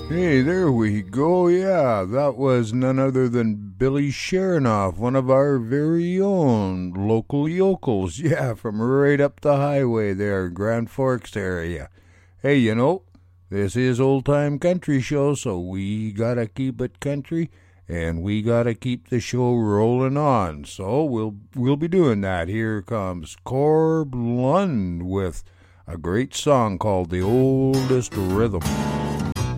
Hey, there we go. Yeah, that was none other than Billy Shernoff, one of our very own local yokels. Yeah, from right up the highway there, Grand Forks area. Hey, this is Old Time Country Show, so we gotta keep it country, and we gotta keep the show rolling on. So we'll be doing that. Here comes Corb Lund with a great song called "The Oldest Rhythm."